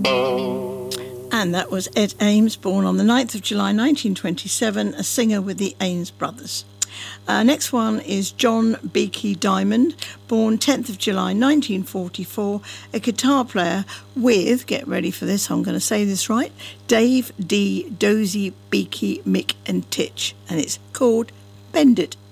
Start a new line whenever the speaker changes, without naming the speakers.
And that was Ed Ames, born on the 9th of July 1927, a singer with the Ames Brothers. Next one is John Beakey Diamond, born 10th of July 1944, a guitar player with, get ready for this, I'm going to say this right, Dave D. Dozy Beakey Mick and Titch, and it's called Bend It.